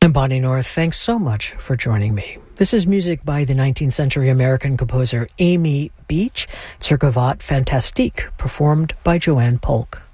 I'm Bonnie North. Thanks so much for joining me. This is music by the 19th century American composer Amy Beach, Cirque Fantastique, performed by Joanne Polk.